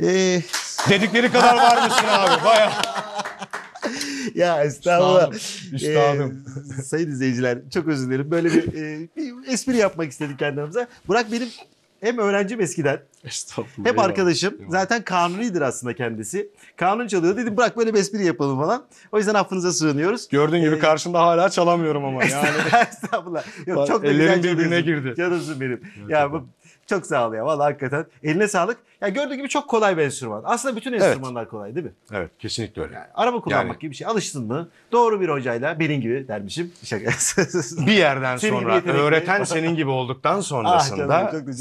Dedikleri kadar varmışsın abi. Bayağı. Ya estağfurullah. Üstadım. Sayın izleyiciler çok özür dilerim. Böyle bir espri yapmak istedik kendimize. Burak benim hem öğrencim eskiden Estağfurullah. hem arkadaşım. Eyvallah. Zaten kanunidir aslında kendisi. Kanun çalıyor. Dedim bırak böyle bir espri yapalım falan. O yüzden affınıza sığınıyoruz. Gördüğün gibi karşında hala çalamıyorum ama yani. Estağfurullah. Yok, çok da Ellerim güzel birbirine çalıyorsun. girdi. Canımsın benim. Ya bu çok sağ ol ya. Vallahi hakikaten. Eline sağlık. Ya gördüğün gibi çok kolay bir enstrüman. Aslında bütün enstrümanlar kolay değil mi? Evet, kesinlikle öyle. Yani araba kullanmak Yani- gibi bir şey. Alıştın mı? Doğru bir hocayla benim gibi dermişim. Şaka. Bir yerden Senin gibi sonra yetenekli. öğreten senin gibi olduktan Ah canım sonrasında çok teşekkür